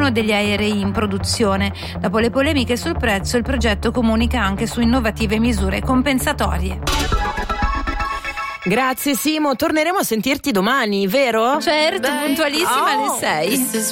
uno degli aerei in produzione. Dopo le polemiche sul prezzo, il progetto comunica anche su innovative misure compensatorie. Grazie Simo, torneremo a sentirti domani, vero? Certo, puntualissima alle 6.